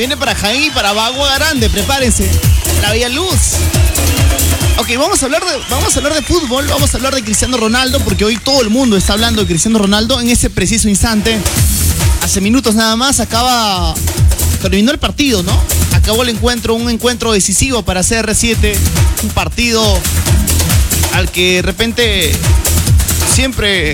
viene para Jaén y para Bagua Grande, prepárense. La Vía Luz. Ok, vamos a hablar de fútbol, vamos a hablar de Cristiano Ronaldo, porque hoy todo el mundo está hablando de Cristiano Ronaldo en ese preciso instante. Hace minutos nada más terminó el partido, ¿no? Acabó el encuentro, un encuentro decisivo para CR7, un partido al que de repente siempre